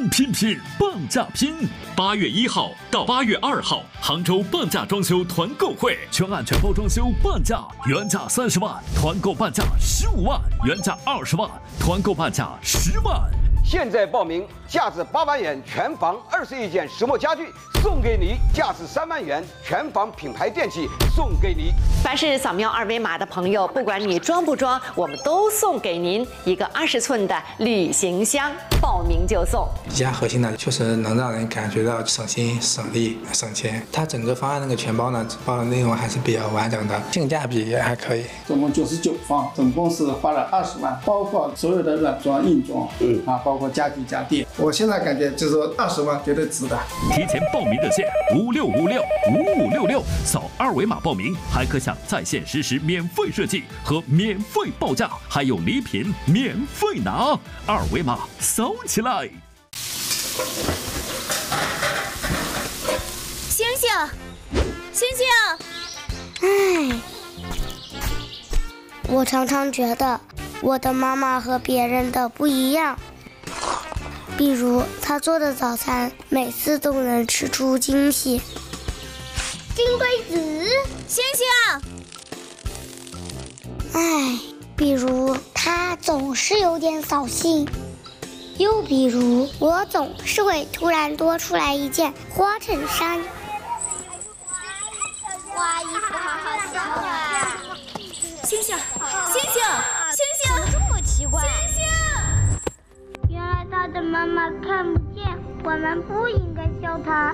拼半价拼！8月1号到8月2号，杭州半价装修团购会，全案全包装修半价，原价30万，团购半价15万，原价20万，团购半价10万。 现在报名，价值8万元全房21件石墨家具送给你，价值3万元全房品牌电器送给你。 凡是扫描2维码的朋友，不管你装不装，我们都送给您一个20寸的旅行箱，报名就送。 比较核心的就是能让人感觉到省心、省力、省钱。它整个方案那个全包呢，包的内容还是比较完整的，性价比也还可以。 总共99方，总共是花了20万，包括所有的软装、硬装，包括家具家电。我现在感觉就是说20万绝对值的。 提前报名热线56565566，扫2维码报名，还可享在线实时免费设计和免费报价，还有礼品免费拿。2维码扫起来！ 星星，星星， 唉，我常常觉得我的妈妈和别人的不一样。比如她做的早餐每次都能吃出惊喜。 金龟子，星星。 唉，比如她总是有点扫兴，又比如我总是会突然多出来一件花衬衫。 哇，衣服好好笑啊！星星，星星，星星，怎么这么奇怪？星星。 原来他的妈妈看不见，我们不应该笑他。